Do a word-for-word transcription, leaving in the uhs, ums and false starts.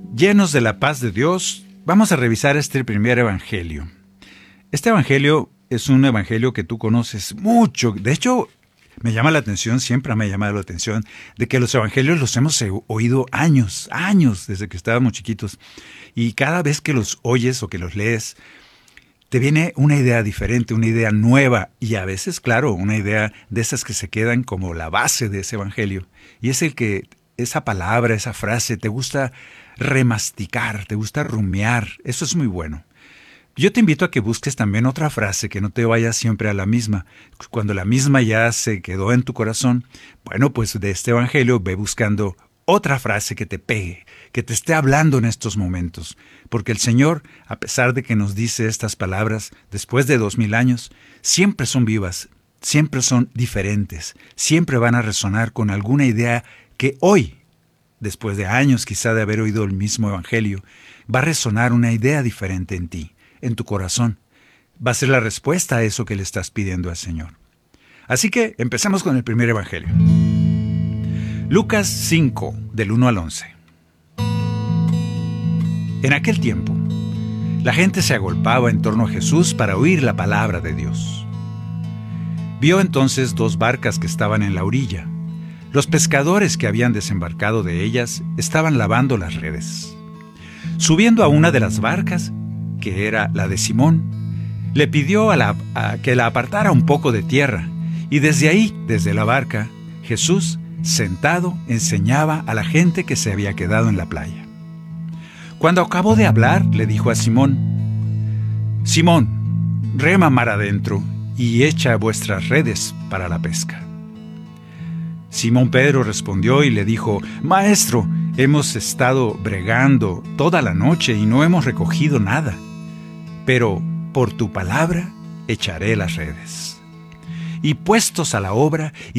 Llenos de la paz de Dios, vamos a revisar este primer evangelio. Este evangelio es un evangelio que tú conoces mucho. De hecho, me llama la atención, siempre me ha llamado la atención, de que los evangelios los hemos oído años, años, desde que estábamos chiquitos. Y cada vez que los oyes o que los lees, te viene una idea diferente, una idea nueva. Y a veces, claro, una idea de esas que se quedan como la base de ese evangelio. Y es el que esa palabra, esa frase, te gusta remasticar, te gusta rumiar. Eso es muy bueno. Yo te invito a que busques también otra frase, que no te vayas siempre a la misma. Cuando la misma ya se quedó en tu corazón, bueno, pues de este evangelio ve buscando otra frase que te pegue, que te esté hablando en estos momentos. Porque el Señor, a pesar de que nos dice estas palabras después de dos mil años, siempre son vivas, siempre son diferentes, siempre van a resonar con alguna idea que hoy, después de años quizá de haber oído el mismo evangelio, va a resonar una idea diferente en ti, en tu corazón. Va a ser la respuesta a eso que le estás pidiendo al Señor. Así que empecemos con el primer evangelio. Lucas cinco, del uno al once. En aquel tiempo, la gente se agolpaba en torno a Jesús para oír la palabra de Dios. Vio entonces dos barcas que estaban en la orilla. Los pescadores que habían desembarcado de ellas estaban lavando las redes. Subiendo a una de las barcas, que era la de Simón, le pidió a la, a que la apartara un poco de tierra, y desde ahí, desde la barca, Jesús, sentado, enseñaba a la gente que se había quedado en la playa. Cuando acabó de hablar, le dijo a Simón: Simón, rema mar adentro y echa vuestras redes para la pesca. Simón Pedro respondió y le dijo: Maestro, hemos estado bregando toda la noche y no hemos recogido nada, pero por tu palabra echaré las redes. Y puestos a la obra,